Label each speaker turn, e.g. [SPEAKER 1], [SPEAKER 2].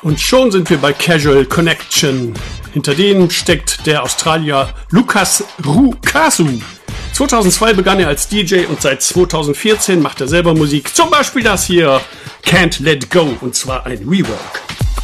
[SPEAKER 1] Und schon sind wir bei Casual Connection. Hinter denen steckt der Australier Lucas Rukasu. 2002 begann er als DJ und seit 2014 macht er selber Musik. Zum Beispiel das hier, Can't Let Go, und zwar ein Rework.